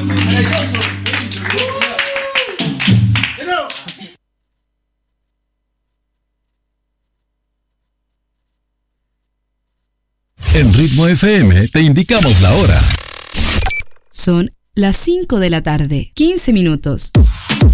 En Ritmo FM te indicamos la hora. Son las 5 de la tarde, 15 minutos.